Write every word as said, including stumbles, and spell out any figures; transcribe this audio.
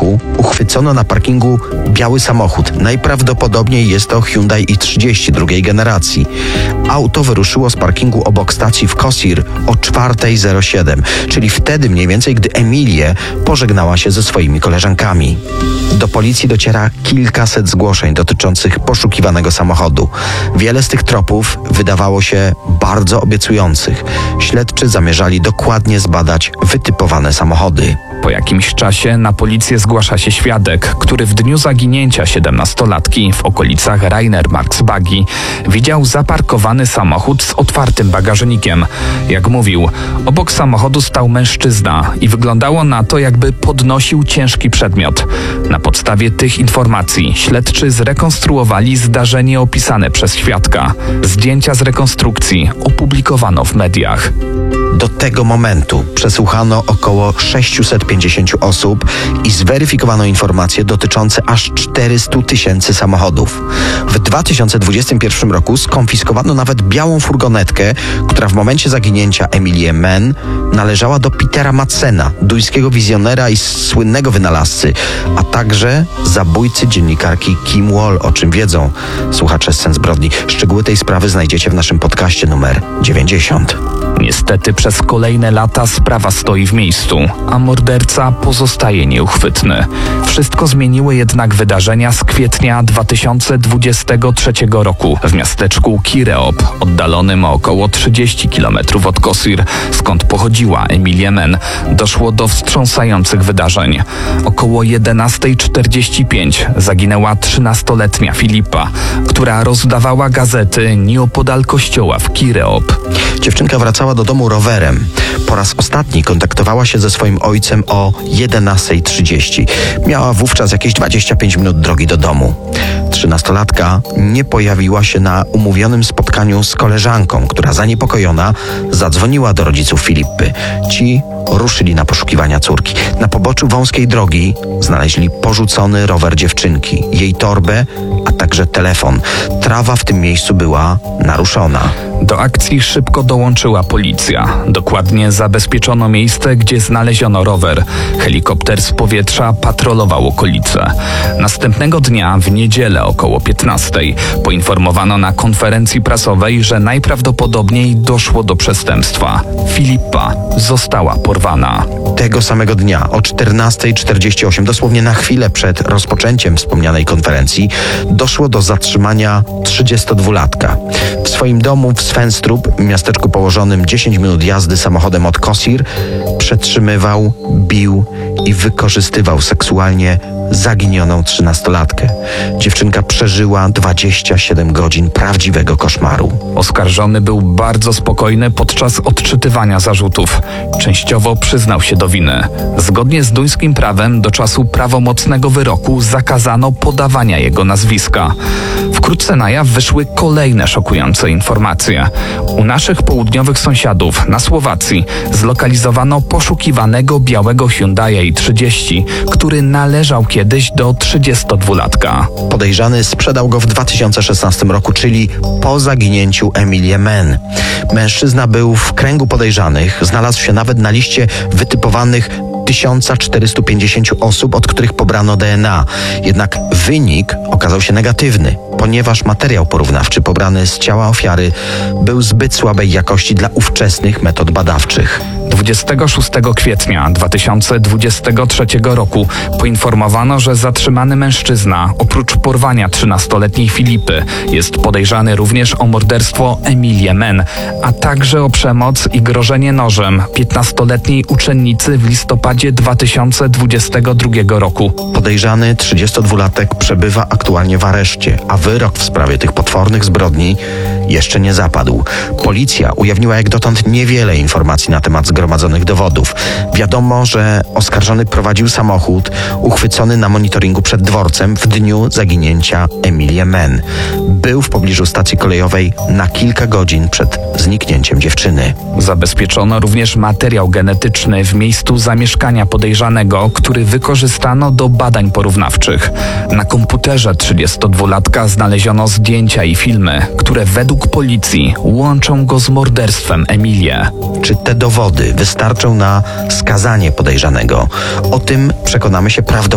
roku uchwycono na parkingu biały samochód. Najprawdopodobniej jest to Hyundai i trzydzieści drugiej generacji. Auto wyruszyło z parkingu obok stacji w Kosir o czwarta zero siedem, czyli wtedy mniej więcej, gdy Emilie pożegnała się ze swoimi koleżankami. Do policji dociera kilkaset zgłoszeń dotyczących poszukiwanego samochodu. Wiele z tych tropów wydawało się bardzo obiecujących. Śledczy zamierzali dokładnie zbadać wytypowane samochody. Po jakimś czasie na policję zgłasza się świadek, który w dniu zaginięcia siedemnastolatki w okolicach Rainer-Marksbagi widział zaparkowany samochód z otwartym bagażnikiem. Jak mówił, obok samochodu stał mężczyzna i wyglądało na to, jakby podnosił ciężki przedmiot. Na podstawie tych informacji śledczy zrekonstruowali zdarzenie opisane przez świadka. Zdjęcia z rekonstrukcji opublikowano w mediach. Do tego momentu przesłuchano około sześćset pięćdziesiąt osób i zweryfikowano informacje dotyczące aż czterystu tysięcy samochodów. W dwa tysiące dwudziestym pierwszym roku skonfiskowano nawet białą furgonetkę, która w momencie zaginięcia Emilie Menn należała do Petera Madsena, duńskiego wizjonera i słynnego wynalazcy, a także zabójcy dziennikarki Kim Wall, o czym wiedzą słuchacze Scen Zbrodni. Szczegóły tej sprawy znajdziecie w naszym podcaście numer dziewięćdziesiąt. Niestety przez kolejne lata sprawa stoi w miejscu, a morderca pozostaje nieuchwytny. Wszystko zmieniły jednak wydarzenia z kwietnia dwa tysiące dwudziestego trzeciego roku w miasteczku Kireop, oddalonym o około trzydzieści kilometrów od Kosir, skąd pochodziła Emilie Menn. Doszło do wstrząsających wydarzeń. Około jedenasta czterdzieści pięć zaginęła trzynastoletnia Filipa, która rozdawała gazety nieopodal kościoła w Kireop. Dziewczynka wracała do domu rowerem. Po raz ostatni kontaktowała się ze swoim ojcem o jedenasta trzydzieści. Miała wówczas jakieś dwadzieścia pięć minut drogi do domu. Trzynastolatka nie pojawiła się na umówionym spotkaniu z koleżanką, która zaniepokojona zadzwoniła do rodziców Filipy. Ci ruszyli na poszukiwania córki. Na poboczu wąskiej drogi znaleźli porzucony rower dziewczynki, jej torbę, a także telefon. Trawa w tym miejscu była naruszona. Do akcji szybko dołączyła policja. Dokładnie zabezpieczono miejsce, gdzie znaleziono rower. Helikopter z powietrza patrolował okolice. Następnego dnia, w niedzielę około piętnastej, poinformowano na konferencji prasowej, że najprawdopodobniej doszło do przestępstwa. Filipa została porwana. Tego samego dnia o czternasta czterdzieści osiem, dosłownie na chwilę przed rozpoczęciem wspomnianej konferencji, doszło do zatrzymania trzydziestodwulatka. W swoim domu w Svenstrup, miasteczku położonym dziesięć minut jazdy samochodem od Kosir, przetrzymywał, bił i wykorzystywał seksualnie zaginioną trzynastolatkę. Dziewczynka przeżyła dwadzieścia siedem godzin prawdziwego koszmaru. Oskarżony był bardzo spokojny podczas odczytywania zarzutów. Częściowo przyznał się do winy. Zgodnie z duńskim prawem do czasu prawomocnego wyroku zakazano podawania jego nazwiska. Wkrótce na jaw wyszły kolejne szokujące informacje. U naszych południowych sąsiadów na Słowacji zlokalizowano poszukiwanego białego Hyundai i trzydzieści, który należał kiedyś do trzydziestodwulatka. Podejrzany sprzedał go w dwa tysiące szesnastym roku, czyli po zaginięciu Emilie Menn. Mężczyzna był w kręgu podejrzanych, znalazł się nawet na liście wytypowanych tysiąc czterysta pięćdziesiąt osób, od których pobrano D N A. Jednak wynik okazał się negatywny, ponieważ materiał porównawczy pobrany z ciała ofiary był zbyt słabej jakości dla ówczesnych metod badawczych. dwudziestego szóstego kwietnia dwa tysiące dwudziestego trzeciego roku poinformowano, że zatrzymany mężczyzna, oprócz porwania trzynastoletniej Filipy, jest podejrzany również o morderstwo Emilie Menn, a także o przemoc i grożenie nożem piętnastoletniej uczennicy w listopadzie dwa tysiące dwudziestego drugiego roku. Podejrzany trzydziestodwulatek przebywa aktualnie w areszcie, a wyrok w sprawie tych potwornych zbrodni jeszcze nie zapadł. Policja ujawniła jak dotąd niewiele informacji na temat zgromadzonych dowodów. Wiadomo, że oskarżony prowadził samochód uchwycony na monitoringu przed dworcem w dniu zaginięcia Emilie Menn. Był w pobliżu stacji kolejowej na kilka godzin przed zniknięciem dziewczyny. Zabezpieczono również materiał genetyczny w miejscu zamieszkania podejrzanego, który wykorzystano do badań porównawczych. Na komputerze trzydziestodwulatka znaleziono zdjęcia i filmy, które według policji łączą go z morderstwem Emilie. Czy te dowody wystarczą na skazanie podejrzanego? O tym przekonamy się prawdopodobnie